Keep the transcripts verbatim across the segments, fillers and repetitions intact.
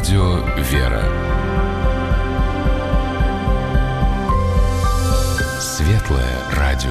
Радио «Вера». Светлое радио.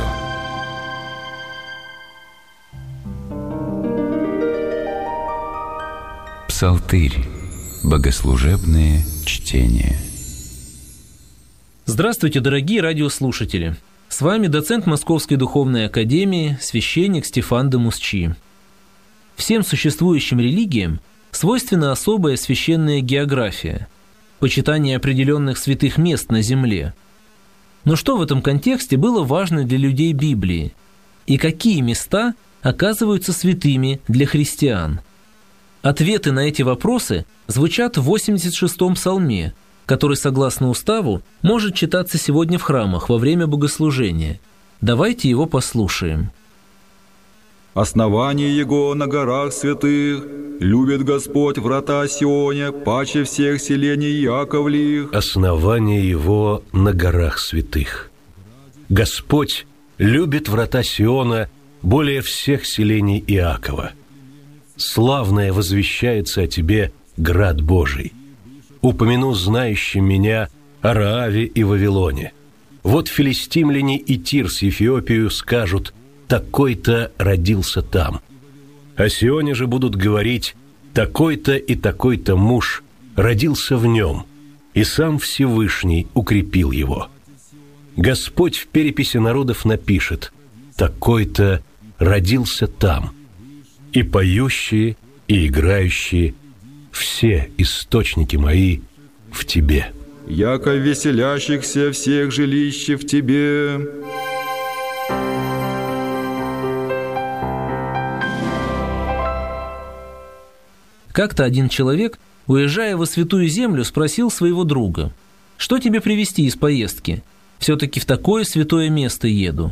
Псалтырь. Богослужебные чтения. Здравствуйте, дорогие радиослушатели! С вами доцент Московской Духовной Академии, священник Стефан де Мусчи. Всем существующим религиям свойственна особая священная география, почитание определенных святых мест на земле. Но что в этом контексте было важно для людей Библии? И какие места оказываются святыми для христиан? Ответы на эти вопросы звучат в восемьдесят шестом псалме, который, согласно уставу, может читаться сегодня в храмах во время богослужения. Давайте его послушаем. «Основание Его на горах святых, любит Господь врата Сионе, паче всех селений Яковлих». Основание Его на горах святых. Господь любит врата Сиона более всех селений Иакова. Славное возвещается о Тебе, град Божий. Упомяну знающим меня о Рааве и Вавилоне. Вот филистимляне и Тир с Эфиопию скажут: такой-то родился там. О Сионе же будут говорить: такой-то и такой-то муж родился в нем, и сам Всевышний укрепил его. Господь в переписи народов напишет: такой-то родился там. И поющие, и играющие, все источники мои в Тебе. Яко веселящихся всех жилище в Тебе. Как-то один человек, уезжая во Святую Землю, спросил своего друга: «Что тебе привезти из поездки? Все-таки в такое святое место еду».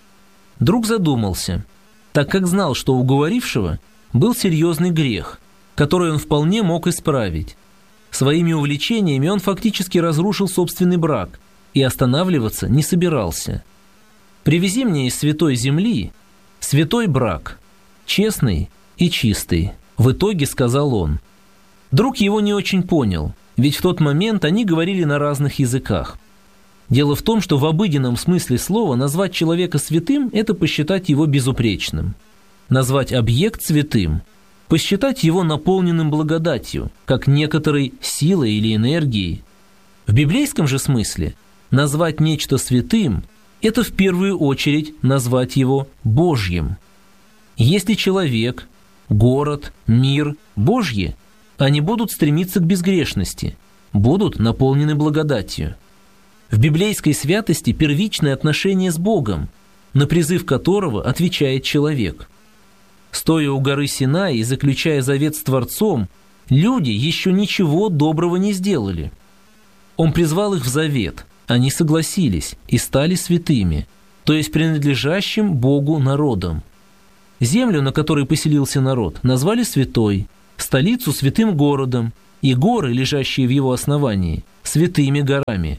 Друг задумался, так как знал, что у говорившего был серьезный грех, который он вполне мог исправить. Своими увлечениями он фактически разрушил собственный брак и останавливаться не собирался. «Привези мне из святой земли святой брак, честный и чистый», в итоге сказал он. Друг его не очень понял, ведь в тот момент они говорили на разных языках. Дело в том, что в обыденном смысле слова назвать человека святым – это посчитать его безупречным. Назвать объект святым – посчитать его наполненным благодатью, как некоторой силой или энергией. В библейском же смысле назвать нечто святым – это в первую очередь назвать его Божьим. Если человек, город, мир Божьи, они будут стремиться к безгрешности, будут наполнены благодатью. В библейской святости первичное отношение с Богом, на призыв которого отвечает человек. Стоя у горы Синай и заключая завет с Творцом, люди еще ничего доброго не сделали. Он призвал их в завет, они согласились и стали святыми, то есть принадлежащим Богу народом. Землю, на которой поселился народ, назвали святой, столицу святым городом и горы, лежащие в его основании, святыми горами.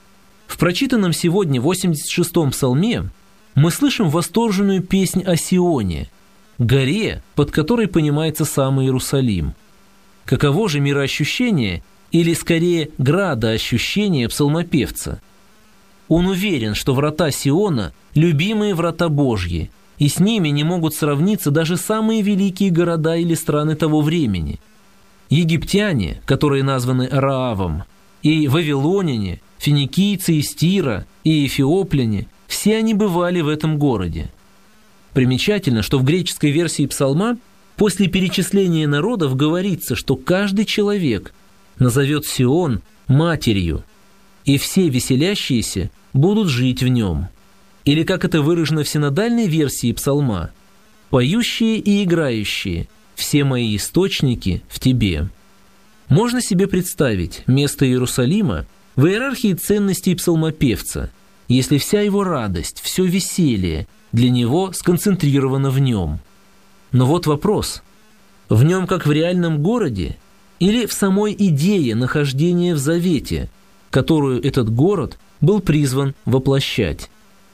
В прочитанном сегодня восемьдесят шестом псалме мы слышим восторженную песнь о Сионе, горе, под которой понимается сам Иерусалим. Каково же мироощущение, или скорее градоощущение псалмопевца? Он уверен, что врата Сиона – любимые врата Божьи, и с ними не могут сравниться даже самые великие города или страны того времени. Египтяне, которые названы Раавом, и вавилоняне, финикийцы из Тира и эфиопляне, все они бывали в этом городе. Примечательно, что в греческой версии псалма после перечисления народов говорится, что каждый человек назовет Сион матерью, и все веселящиеся будут жить в нем. Или, как это выражено в синодальной версии псалма: «Поющие и играющие, все мои источники в Тебе». Можно себе представить место Иерусалима в иерархии ценностей псалмопевца, если вся его радость, все веселье для него сконцентрировано в нем. Но вот вопрос: в нем как в реальном городе или в самой идее нахождения в завете, которую этот город был призван воплощать?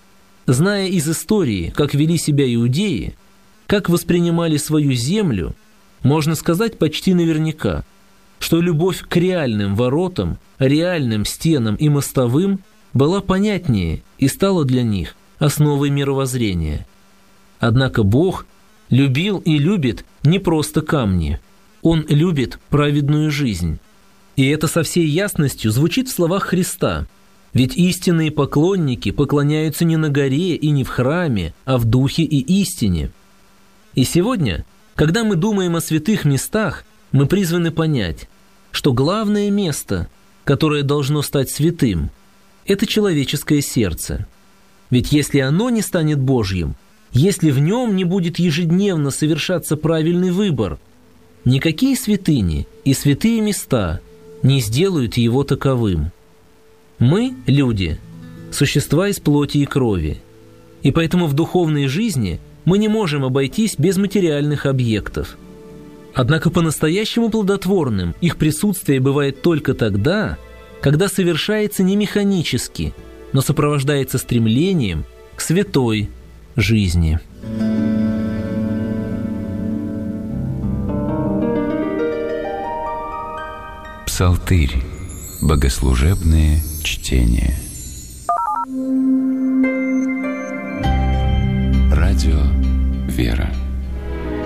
Зная из истории, как вели себя иудеи, как воспринимали свою землю, можно сказать почти наверняка: что любовь к реальным воротам, реальным стенам и мостовым была понятнее и стала для них основой мировоззрения. Однако Бог любил и любит не просто камни. Он любит праведную жизнь. И это со всей ясностью звучит в словах Христа. Ведь истинные поклонники поклоняются не на горе и не в храме, а в духе и истине. И сегодня, когда мы думаем о святых местах, мы призваны понять, что главное место, которое должно стать святым, это человеческое сердце. Ведь если оно не станет Божьим, если в нем не будет ежедневно совершаться правильный выбор, никакие святыни и святые места не сделают его таковым. Мы, люди, существа из плоти и крови, и поэтому в духовной жизни мы не можем обойтись без материальных объектов. Однако по-настоящему плодотворным их присутствие бывает только тогда, когда совершается не механически, но сопровождается стремлением к святой жизни. Псалтырь. Богослужебные чтения.